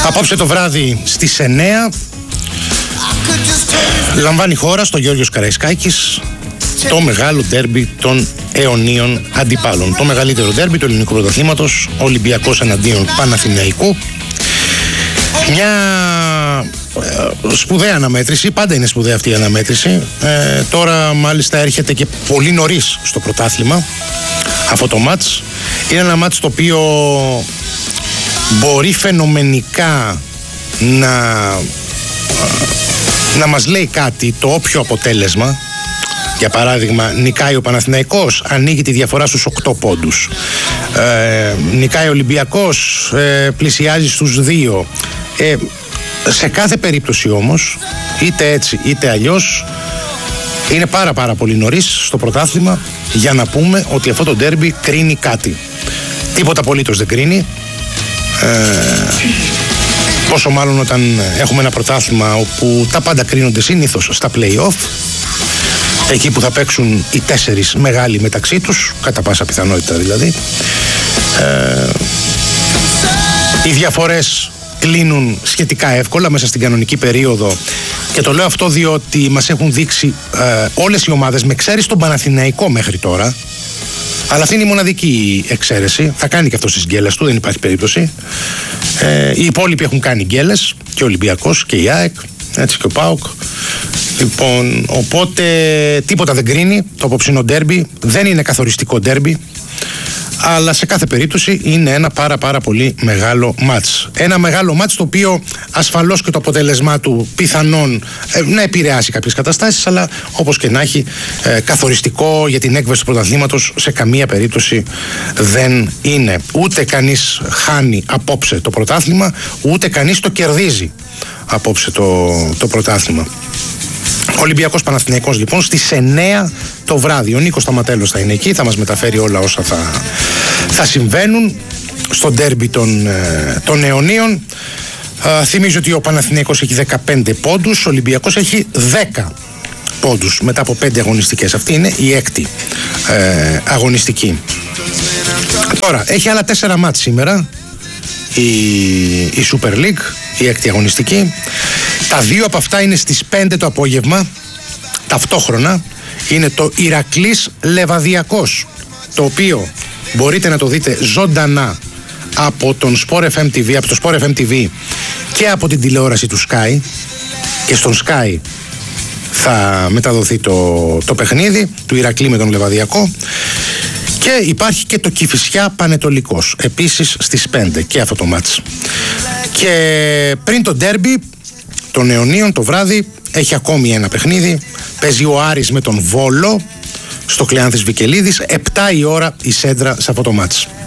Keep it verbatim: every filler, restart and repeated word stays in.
Απόψε το βράδυ στις εννιά λαμβάνει χώρα στο Γεώργιος Καραϊσκάκης το μεγάλο ντέρμπι των αιωνίων αντιπάλων. Το μεγαλύτερο ντέρμπι του ελληνικού πρωταθλήματος, Ολυμπιακός εναντίον Παναθηναϊκού. Μια ε, σπουδαία αναμέτρηση, πάντα είναι σπουδαία αυτή η αναμέτρηση. Ε, τώρα μάλιστα έρχεται και πολύ νωρίς στο πρωτάθλημα αυτό το μάτς. Είναι ένα μάτς το οποίο μπορεί φαινομενικά να, να μας λέει κάτι το όποιο αποτέλεσμα. Για παράδειγμα, νικάει ο Παναθηναϊκός, ανοίγει τη διαφορά στους οκτώ πόντους. Ε, νικάει ο Ολυμπιακός, ε, πλησιάζει στους δύο. Ε, σε κάθε περίπτωση όμως, είτε έτσι είτε αλλιώς, είναι πάρα πάρα πολύ νωρίς στο πρωτάθλημα για να πούμε ότι αυτό το ντέρμπι κρίνει κάτι. Τίποτα απολύτως δεν κρίνει. Ε, πόσο μάλλον όταν έχουμε ένα πρωτάθλημα όπου τα πάντα κρίνονται συνήθως στα play-off, εκεί που θα παίξουν οι τέσσερις μεγάλοι μεταξύ τους, κατά πάσα πιθανότητα δηλαδή. Ε, οι διαφορές κλείνουν σχετικά εύκολα μέσα στην κανονική περίοδο, και το λέω αυτό διότι μας έχουν δείξει ε, όλες οι ομάδες, με εξαίρεση τον Παναθηναϊκό μέχρι τώρα, αλλά αυτή είναι η μοναδική εξαίρεση, θα κάνει και αυτό στις γκέλες του, δεν υπάρχει περίπτωση. Ε, οι υπόλοιποι έχουν κάνει γκέλες, και ο Ολυμπιακός και η ΑΕΚ, έτσι και ο ΠΑΟΚ. Λοιπόν, οπότε τίποτα δεν κρίνει. Το απόψινο ντέρμπι δεν είναι καθοριστικό ντέρμπι, αλλά σε κάθε περίπτωση είναι ένα πάρα πάρα πολύ μεγάλο μάτς. Ένα μεγάλο μάτς το οποίο ασφαλώς και το αποτέλεσμά του πιθανόν ε, να επηρεάσει κάποιες καταστάσεις, αλλά όπως και να έχει, ε, καθοριστικό για την έκβαση του πρωταθλήματος σε καμία περίπτωση δεν είναι. Ούτε κανείς χάνει απόψε το πρωτάθλημα, ούτε κανείς το κερδίζει απόψε το, το πρωτάθλημα. Ολυμπιακός Παναθηναϊκός λοιπόν στις εννιά το βράδυ. Ο Νίκος Σταματέλος θα είναι εκεί, θα μας μεταφέρει όλα όσα θα, θα συμβαίνουν στο ντέρμπι των, των αιωνίων. Α, θυμίζω ότι ο Παναθηναϊκός έχει δεκαπέντε πόντους, ο Ολυμπιακός έχει δέκα πόντους μετά από πέντε αγωνιστικές. Αυτή είναι η έκτη ε, αγωνιστική. Τώρα έχει άλλα τέσσερα μάτς σήμερα η, η Super League, η έκτη αγωνιστική. Τα δύο από αυτά είναι στις πέντε το απόγευμα, ταυτόχρονα. Είναι το Ηρακλής Λεβαδιακός, το οποίο μπορείτε να το δείτε ζωντανά από τον Sport εφ εμ τι βι, από το Sport εφ εμ τι βι και από την τηλεόραση του Sky, και στον Sky θα μεταδοθεί το, το παιχνίδι του Ηρακλή με τον Λεβαδιακό. Και υπάρχει και το Κηφισιά Πανετολικός, επίσης στις πέντε, και αυτό το μάτς. Και πριν το ντέρμπι των αιωνίων το βράδυ έχει ακόμη ένα παιχνίδι. Παίζει ο Άρης με τον Βόλο στο Κλεάνθης Βικελίδης, επτά η ώρα η σέντρα σε αυτό το μάτς.